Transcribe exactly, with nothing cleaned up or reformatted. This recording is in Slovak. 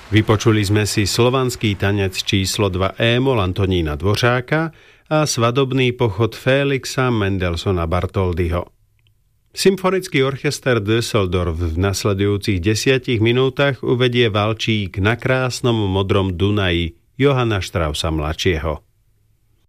Vypočuli sme si slovanský tanec číslo dva E-moll Antonína Dvořáka a svadobný pochod Felixa Mendelssohna Bartholdyho. Symfonický orchester Düsseldorf v nasledujúcich desiatich minútach uvedie valčík Na krásnom modrom Dunaji Johanna Straussa mladšieho.